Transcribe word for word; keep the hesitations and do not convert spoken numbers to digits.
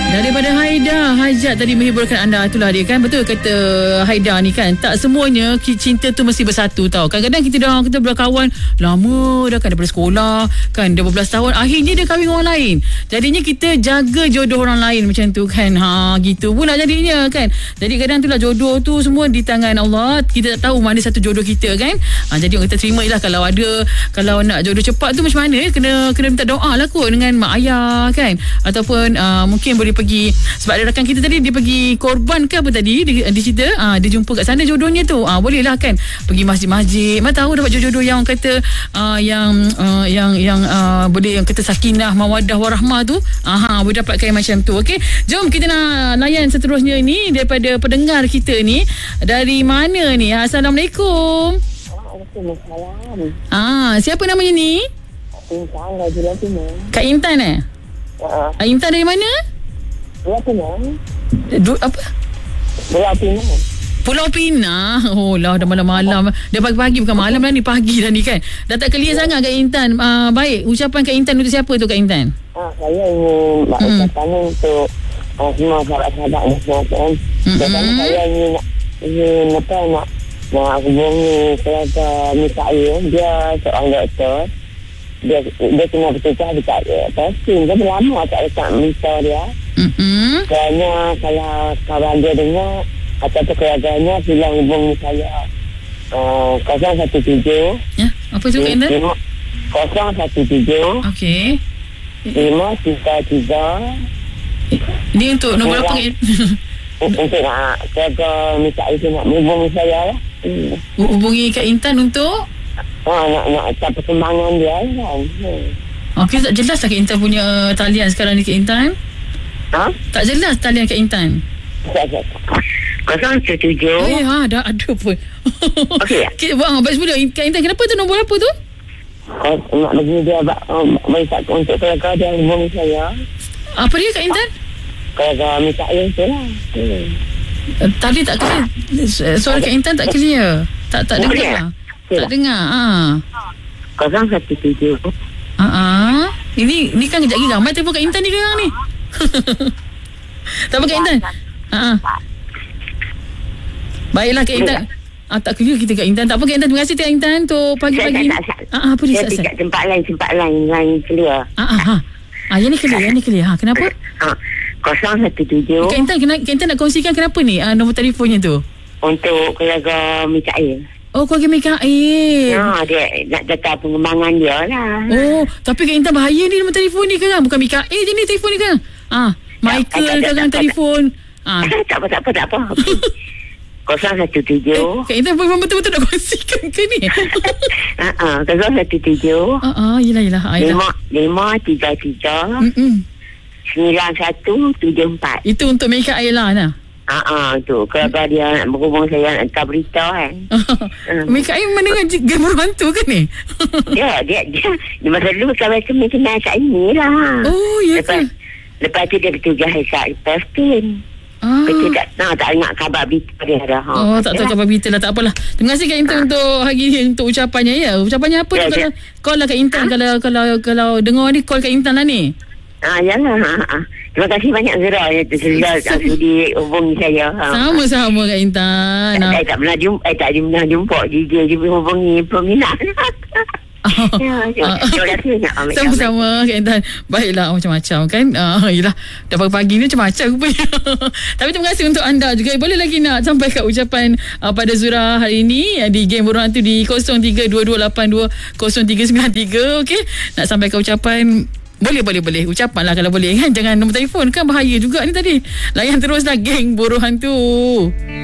Daripada Haida, Hajat tadi menghiburkan anda. Itulah dia kan. Betul kata Haida ni kan. Tak semuanya cinta tu mesti bersatu tau. Kadang-kadang kita dah kita berkawan lama dah kan, daripada sekolah kan, dah beberapa tahun, akhirnya dia kahwin orang lain. Jadinya kita jaga jodoh orang lain macam tu kan. Ha, gitu pula jadinya kan. Jadi kadang tu lah jodoh tu semua di tangan Allah. Kita tak tahu mana satu jodoh kita kan. Ha, jadi orang kita terima je lah. Kalau ada, kalau nak jodoh cepat tu macam mana, kena kena minta doa lah kot dengan mak ayah kan. Ataupun uh, mungkin boleh pergi, sebab ada rakan kita tadi dia pergi korban ke apa tadi dia, dia cerita uh, dia jumpa kat sana jodohnya tu, uh, boleh lah kan pergi masjid-masjid, mana tahu dapat jodoh-jodoh yang kata uh, yang uh, yang yang uh, boleh, yang kata sakinah mawaddah warahmah tu, aha, boleh dapatkan macam tu. Okey, jom kita nak layan seterusnya ni daripada pendengar kita ni. Dari mana ni? Assalamualaikum. Waalaikumsalam. Ah, siapa namanya ni? Intan dari Lampung. Kak Intan eh? Ha. Uh, Intan dari mana? Lampung. Du, apa? Lampung. Pulau Pinang. Oh lah, dah malam-malam. Dah pagi-pagi, bukan malam dah ni, pagi dah ni kan. Dah tak clear sangat Kak Intan. Uh, baik, ucapan Kak Intan untuk siapa tu Kak Intan? Ah, saya ingin nak Hmm. ucapkan untuk uh, semua sahabat-sahabat semua kan. Dan Mm-mm. saya ingin nak ingin apa nak nak hubungi keluarga Mikael. Dia seorang doktor. Dia dia kena bertukar dekat Palestin. Dia dah lama tak dekat minta dia. Hmm. Kerana kalau kawan dia dengar ataupun keluarganya silang hubungi saya uh, kosong satu tujuh Ya, apa tu Kak Intan? kosong satu tujuh Okey. lima tiga tiga. Ni untuk nombor apa? Untuk nak keluarga Mikael tu nak hubungi saya lah. Hmm. Hubungi Kak Intan untuk Oh, nak nak tahu perkembangan dia kan. Hmm. Okey, tak jelas lah Kak Intan punya talian sekarang ni Kak Intan. Ha? Tak jelas talian Kak Intan. Kosong satu tujuh. Eh, ha, dah ada pun. Okey. Okay, wah, baik sebelum Kak Intan, kenapa tu nombor apa tu? Oh, nak bagi dia bagi untuk keluarga dia hubungi saya. Apa dia Kak Intan? Keluarga Mikael tu lah. Hmm. Uh, tadi tak clear. Suara Kak Intan tak clear. Tak tak Oh, dengar clear? lah. Clear. Tak dengar. Ha. Kosong satu tujuh. Ha ah. Ini ni kan kejap lagi ramai telefon Kak Intan ni sekarang ni. Tak apa Kak Intan. Ha ah. Baiklah Kak Intan. Ah, tak clear kita Kak Intan. Tak apa Kak Intan. Terima kasih Kak Intan untuk pagi-pagi ni. Ah, apa dia Saya Sat? dekat tempat lain, tempat lain, lain clear. Ah, ah, ha. Ah, yang ni clear, yang ni clear. Ha, kenapa? Ha, kosong satu tujuh. Kak Intan, kena, Kak Intan nak kongsikan kenapa ni? Ah, nombor telefonnya tu. Untuk keluarga Mikael. Oh, keluarga Mikael. Ha, dia nak kata pengembangan dia lah. Oh, tapi Kak Intan bahaya ni nombor telefon ni sekarang. Bukan Mikael je ni telefon ni sekarang. Ah, Michael tak, tak, sekarang tak, telefon. Ah. tak apa, tak apa, tak apa. Kosong satu tujuh. Kak Intan memang betul-betul nak kongsikan ke ni? Ha, kosong satu tujuh. Ah, ah, yelah, yelah. Ah, yelah. Lima, lima, tiga, tiga. Mm-mm. Sembilan, satu, tujuh, empat. Itu untuk Mikael lah, nah. Ha, tu. Keluarga dia nak berhubung saya, nak hantar berita kan. Hmm. Mikael mendengar gambar hantu ke ni? Dia, dia, dia, dia masa dulu kawan kami kenal kat ini lah. Oh, ya Lepas, ke? lepas tu dia bertugas kat Palestin. Ah. Kita tak, nah, tak ingat khabar berita dia dah. Ha. Oh, tak tahu khabar berita lah. Tak apalah. Terima kasih Kak Intan untuk hari ni, untuk ucapannya ya. Ucapannya apa Ya, tu? ya. Kalau call lah Kak Intan. Kalau kalau kalau dengar ni, call Kak Intan lah ni. Ha, yalah. Ha, ha. Terima kasih banyak Zura ya, sudah tak sudi hubungi saya. Ha. Sama-sama Kak Intan. Tak, tak, tak pernah jumpa, eh, tak pernah jumpa dia dia hubungi peminat. Ya, ya. Terima kasih banyak. Sama-sama Kak Intan. Baiklah, macam-macam kan. uh, Yelah, dah pagi-pagi ni macam-macam rupanya. Tapi terima kasih untuk anda juga. Boleh lagi nak sampaikan ucapan uh, pada Zura hari ini uh, di game Burung Hantu di kosong tiga dua dua lapan dua kosong tiga sembilan tiga. Okay, nak sampaikan ucapan, boleh, boleh, boleh. Ucapan lah kalau boleh kan. Jangan nombor telefon kan, bahaya juga ni tadi. Layan teruslah geng Burung Hantu.